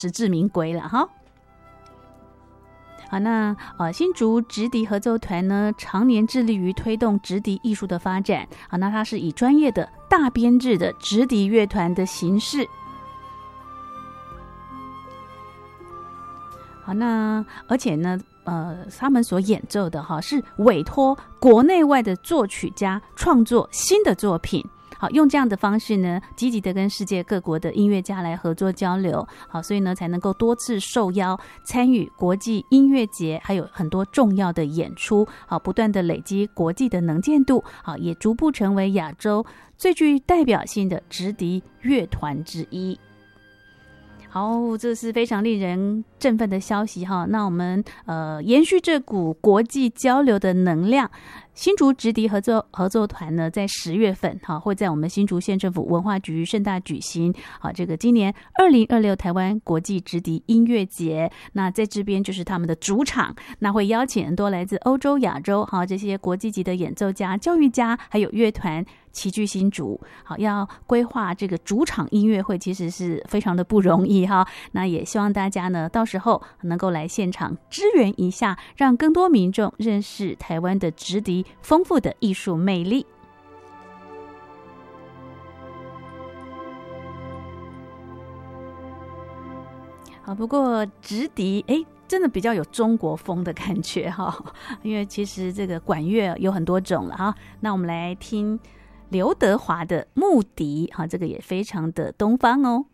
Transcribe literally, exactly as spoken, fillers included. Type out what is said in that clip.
实至名归了哈。好，那呃新竹直笛合奏团呢，常年致力于推动直笛艺术的发展。好，那它是以专业的大编制的直笛乐团的形式。好，那而且呢，呃，他们所演奏的哈是委托国内外的作曲家创作新的作品。好，用这样的方式呢，积极的跟世界各国的音乐家来合作交流。好，所以呢，才能够多次受邀参与国际音乐节，还有很多重要的演出。好，不断的累积国际的能见度。好，也逐步成为亚洲最具代表性的直笛乐团之一。好，这是非常令人振奋的消息哈。那我们呃延续这股国际交流的能量，新竹直笛合奏合奏团呢，在十月份哈会在我们新竹县政府文化局盛大举行好这个今年二零二六台湾国际直笛音乐节。那在这边就是他们的主场，那会邀请很多来自欧洲、亚洲哈这些国际级的演奏家、教育家，还有乐团齐聚新竹。好，要规划这个主场音乐会，其实是非常的不容易哈。那也希望大家呢，到时候能够来现场支援一下，让更多民众认识台湾的直笛丰富的艺术魅力。好，不过直笛哎，真的比较有中国风的感觉哈，因为其实这个管乐有很多种了哈。那我们来听刘德华的木笛，哈，这个也非常的东方哦。